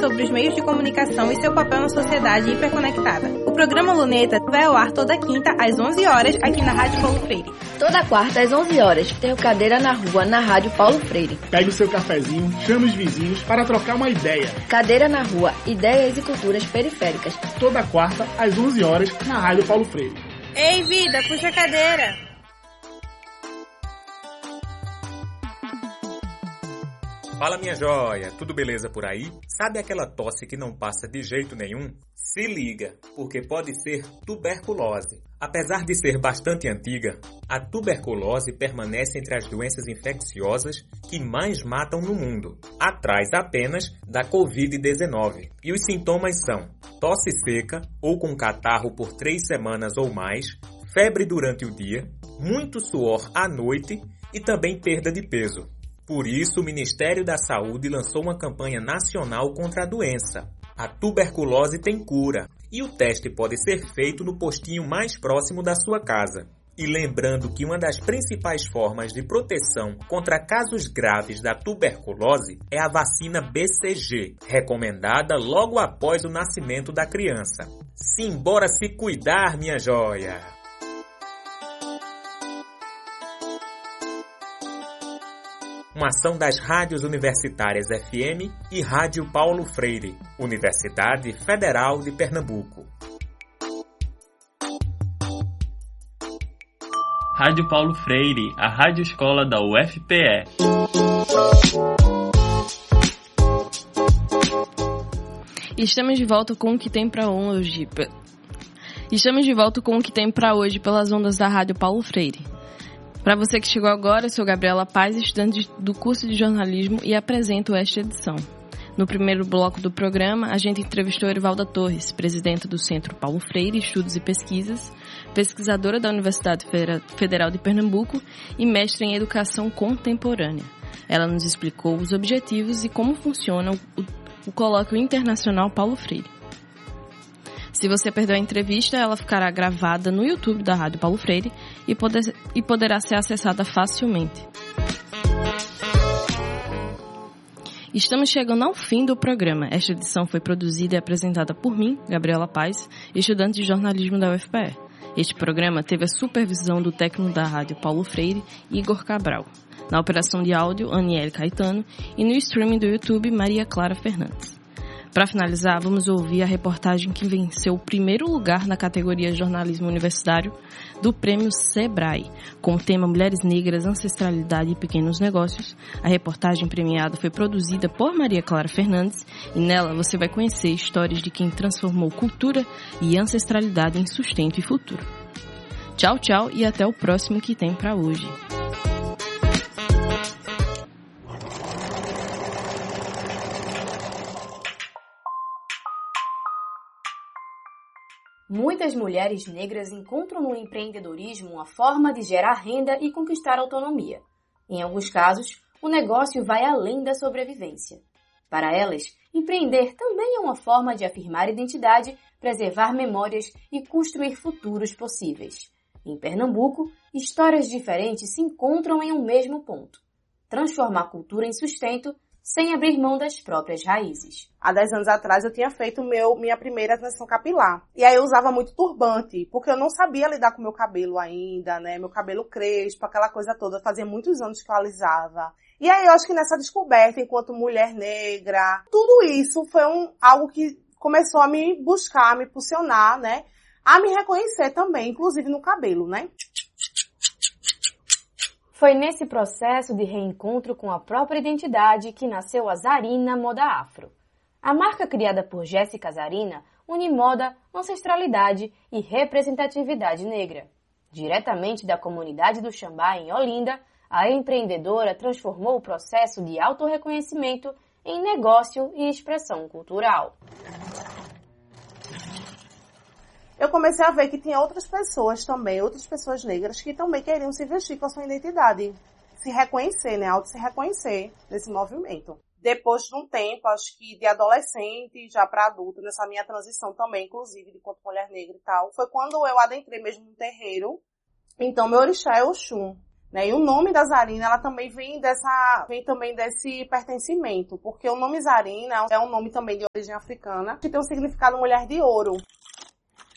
sobre os meios de comunicação e seu papel na sociedade hiperconectada. O programa Luneta vai ao ar toda quinta às 11 horas aqui na Rádio Paulo Freire. Toda quarta às 11 horas tem o Cadeira na Rua na Rádio Paulo Freire. Pegue o seu cafezinho, chame os vizinhos para trocar uma ideia. Cadeira na Rua, ideias e culturas periféricas. Toda quarta às 11 horas na Rádio Paulo Freire. Ei, vida, puxa a cadeira! Fala, minha joia, tudo beleza por aí? Sabe aquela tosse que não passa de jeito nenhum? Se liga, porque pode ser tuberculose. Apesar de ser bastante antiga, a tuberculose permanece entre as doenças infecciosas que mais matam no mundo, atrás apenas da Covid-19. E os sintomas são tosse seca ou com catarro por 3 semanas ou mais, febre durante o dia, muito suor à noite e também perda de peso. Por isso, o Ministério da Saúde lançou uma campanha nacional contra a doença. A tuberculose tem cura e o teste pode ser feito no postinho mais próximo da sua casa. E lembrando que uma das principais formas de proteção contra casos graves da tuberculose é a vacina BCG, recomendada logo após o nascimento da criança. Simbora se cuidar, minha joia! Uma ação das rádios universitárias FM e Rádio Paulo Freire, Universidade Federal de Pernambuco. Rádio Paulo Freire, a rádio escola da UFPE. Estamos de volta com o que tem para hoje. Pelas ondas da Rádio Paulo Freire. Para você que chegou agora, eu sou Gabriela Paz, estudante do curso de jornalismo e apresento esta edição. No primeiro bloco do programa, a gente entrevistou Erivalda Torres, presidenta do Centro Paulo Freire Estudos e Pesquisas, pesquisadora da Universidade Federal de Pernambuco e mestre em Educação Contemporânea. Ela nos explicou os objetivos e como funciona o Colóquio Internacional Paulo Freire. Se você perdeu a entrevista, ela ficará gravada no YouTube da Rádio Paulo Freire e poderá ser acessada facilmente. Estamos chegando ao fim do programa. Esta edição foi produzida e apresentada por mim, Gabriela Paz, estudante de jornalismo da UFPE. Este programa teve a supervisão do técnico da Rádio Paulo Freire, Igor Cabral. Na operação de áudio, Aniele Caetano e no streaming do YouTube, Maria Clara Fernandes. Para finalizar, vamos ouvir a reportagem que venceu o primeiro lugar na categoria Jornalismo Universitário do Prêmio Sebrae, com o tema Mulheres Negras, Ancestralidade e Pequenos Negócios. A reportagem premiada foi produzida por Maria Clara Fernandes e nela você vai conhecer histórias de quem transformou cultura e ancestralidade em sustento e futuro. Tchau, tchau e até o próximo que tem para hoje. Muitas mulheres negras encontram no empreendedorismo uma forma de gerar renda e conquistar autonomia. Em alguns casos, o negócio vai além da sobrevivência. Para elas, empreender também é uma forma de afirmar identidade, preservar memórias e construir futuros possíveis. Em Pernambuco, histórias diferentes se encontram em um mesmo ponto: transformar cultura em sustento sem abrir mão das próprias raízes. Há 10 anos atrás eu tinha feito minha primeira transição capilar. E aí eu usava muito turbante, porque eu não sabia lidar com meu cabelo ainda, né? Meu cabelo crespo, aquela coisa toda. Fazia muitos anos que eu alisava. E aí eu acho que nessa descoberta, enquanto mulher negra, tudo isso foi algo que começou a me buscar, a me impulsionar, né? A me reconhecer também, inclusive no cabelo, né? Foi nesse processo de reencontro com a própria identidade que nasceu a Zarina Moda Afro. A marca criada por Jéssica Zarina une moda, ancestralidade e representatividade negra. Diretamente da comunidade do Xambá, em Olinda, a empreendedora transformou o processo de autorreconhecimento em negócio e expressão cultural. Eu comecei a ver que tinha outras pessoas também, outras pessoas negras que também queriam se vestir com a sua identidade, se reconhecer, né, auto se reconhecer nesse movimento. Depois de um tempo, acho que de adolescente já para adulta, nessa minha transição também, inclusive, de quanto mulher negra e tal, foi quando eu adentrei mesmo no terreiro. Então, meu orixá é Oxum. Né? E o nome da Zarina, ela também vem também desse pertencimento, porque o nome Zarina é um nome também de origem africana, que tem o significado mulher de ouro.